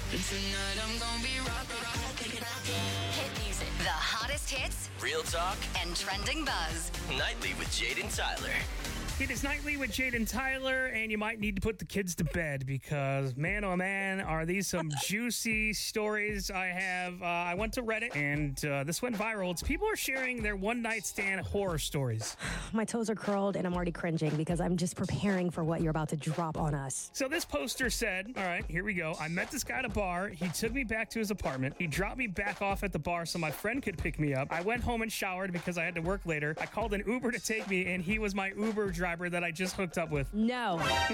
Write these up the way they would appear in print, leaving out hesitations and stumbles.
Tonight I'm gonna be Hit music. The hottest hits. Real talk And trending buzz. nightly with Jade and Tyler. It is Nightly with Jade and Tyler, and you might need to put the kids to bed because, man, oh man, are these some juicy stories I have. I went to Reddit, and this went viral. It's people are sharing their one-night stand horror stories. My toes are curled, and I'm already cringing because I'm just preparing for what you're about to drop on us. So this poster said, all right, here we go. I met this guy at a bar. He took me back to his apartment. He dropped me back off at the bar so my friend could pick me up. I went home and showered because I had to work later. I called an Uber to take me, and he was my Uber driver that I just hooked up with. No.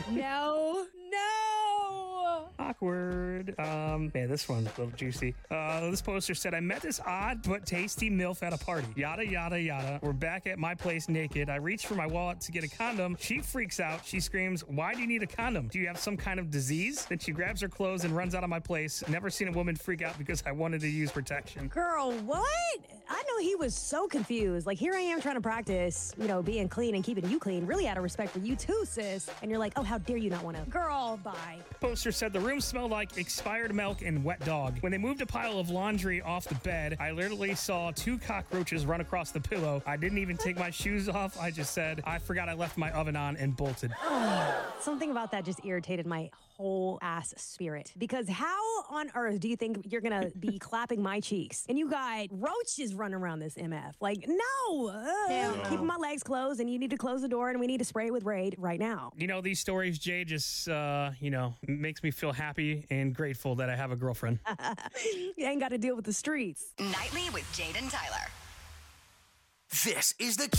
Awkward. Man, this one's a little juicy. This poster said, I met this odd but tasty MILF at a party. Yada, yada, yada. We're back at my place naked. I reach for my wallet to get a condom. She freaks out. She screams, why do you need a condom? Do you have some kind of disease? Then she grabs her clothes and runs out of my place. Never seen a woman freak out because I wanted to use protection. Girl, what? I know he was so confused. Like, here I am trying to practice, being clean and keeping you clean. Really out of respect for you too, sis. And you're like, oh, how dare you not want to? Girl, bye. Poster said the room smelled like expired milk and wet dog. When they moved a pile of laundry off the bed, I literally saw 2 cockroaches run across the pillow. I didn't even take my shoes off. I just said, I forgot I left my oven on and bolted. Something about that just irritated my whole ass spirit. Because how on earth do you think you're going to be clapping my cheeks? And you got roaches running around this MF. Like, no. Keeping my legs closed, and you need to close the door, and we need to spray it with Raid right now. These stories, Jay, just, makes me feel happy and grateful that I have a girlfriend. You ain't got to deal with the streets. Nightly with Jade and Tyler. This is the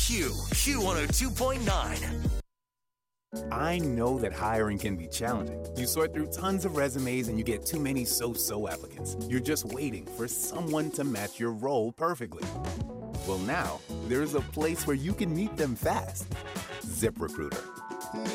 Q102.9. I know that hiring can be challenging. You sort through tons of resumes and you get too many so-so applicants. You're just waiting for someone to match your role perfectly. Well, now, there's a place where you can meet them fast. ZipRecruiter.